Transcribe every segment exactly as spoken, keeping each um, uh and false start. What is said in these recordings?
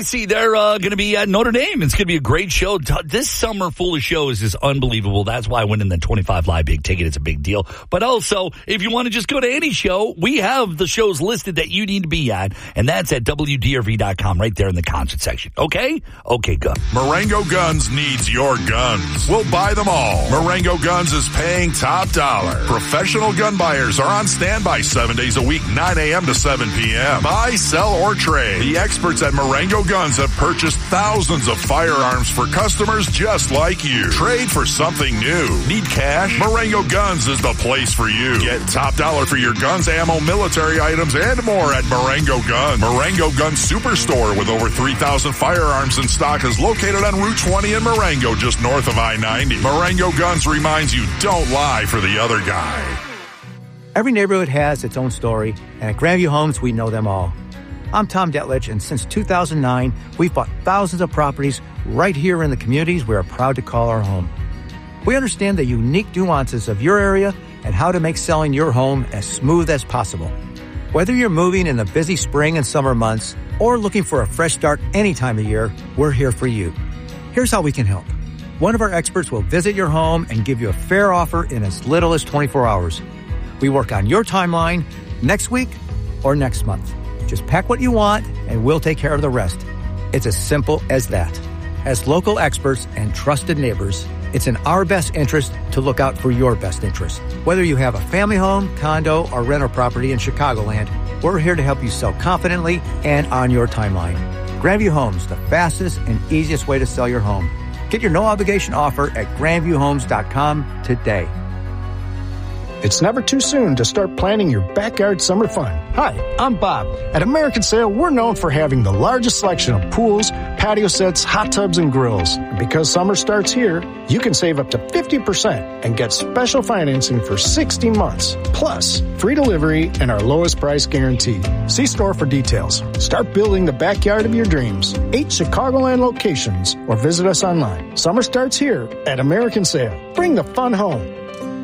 see they're uh, going to be at Notre Dame. It's going to be a great show. This summer full of shows is unbelievable. That's why winning the twenty-five Live Big Ticket is a big deal. But also, if you want to just go to any show, we have the shows listed that you need to be at, and that's at W D R V dot com right there in the concert section. Okay? Okay, good. Marengo Guns needs your guns. We'll buy them all. Marengo Guns is paying top dollar. Professional gun buyers are on standby seven days a week, nine a.m. to seven p.m. Buy, sell, or trade. The experts at Marengo Guns have purchased thousands of firearms for customers just like you. Trade for something new. Need cash? Marengo Guns is the place for you. Get top dollar for your guns, ammo, military items, and more at Marengo Guns. Marengo Guns Superstore with over three thousand firearms in stock is located on Route twenty in Marengo, just north of I ninety. Marengo Guns reminds you, don't lie for the other guy. Every neighborhood has its own story, and at Grandview Homes, we know them all. I'm Tom Detlich, and since two thousand nine, we've bought thousands of properties right here in the communities we are proud to call our home. We understand the unique nuances of your area and how to make selling your home as smooth as possible. Whether you're moving in the busy spring and summer months or looking for a fresh start any time of year, we're here for you. Here's how we can help. One of our experts will visit your home and give you a fair offer in as little as twenty-four hours. We work on your timeline next week or next month. Just pack what you want and we'll take care of the rest. It's as simple as that. As local experts and trusted neighbors, it's in our best interest to look out for your best interest. Whether you have a family home, condo, or rental property in Chicagoland, we're here to help you sell confidently and on your timeline. Grandview Homes, the fastest and easiest way to sell your home. Get your no-obligation offer at grandview homes dot com today. It's never too soon to start planning your backyard summer fun. Hi, I'm Bob. At American Sail, we're known for having the largest selection of pools, patio sets, hot tubs, and grills. And because summer starts here, you can save up to fifty percent and get special financing for sixty months. Plus, free delivery and our lowest price guarantee. See store for details. Start building the backyard of your dreams. Eight Chicagoland locations or visit us online. Summer starts here at American Sail. Bring the fun home.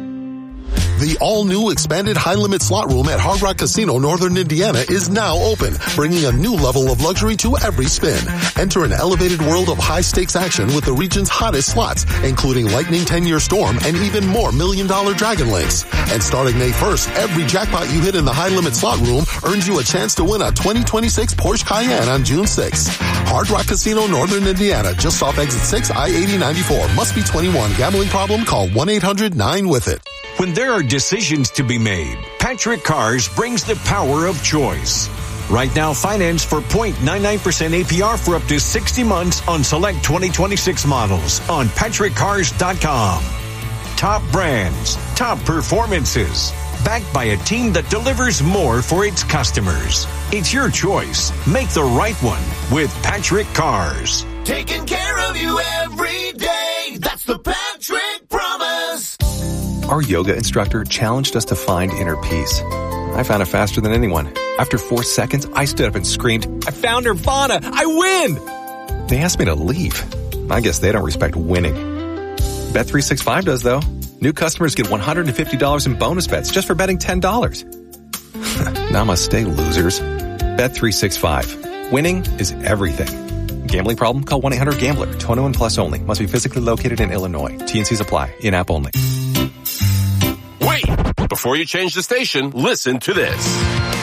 The all-new expanded high-limit slot room at Hard Rock Casino, Northern Indiana is now open, bringing a new level of luxury to every spin. Enter an elevated world of high-stakes action with the region's hottest slots, including Lightning ten-year Storm and even more million-dollar Dragon Links. And starting May first, every jackpot you hit in the high-limit slot room earns you a chance to win a twenty twenty-six Porsche Cayenne on June sixth. Hard Rock Casino, Northern Indiana, just off Exit six, I eighty ninety-four. Must be twenty-one. Gambling problem? Call one eight hundred nine with it. When there are decisions to be made, Patrick Cars brings the power of choice. Right now, finance for zero point nine nine percent A P R for up to sixty months on select twenty twenty-six models on patrick cars dot com. Top brands, top performances, backed by a team that delivers more for its customers. It's your choice. Make the right one with Patrick Cars. Taking care of you every day. That's the Patrick Promise. Our yoga instructor challenged us to find inner peace. I found it faster than anyone. After four seconds, I stood up and screamed, "I found Nirvana! I win!" They asked me to leave. I guess they don't respect winning. Bet three sixty-five does, though. New customers get one hundred fifty dollars in bonus bets just for betting ten dollars. Namaste, losers. Bet three sixty-five. Winning is everything. Gambling problem? Call one eight hundred gambler. twenty-one plus only. Must be physically located in Illinois. T and Cs apply. In-app only. Wait! Before you change the station, listen to this.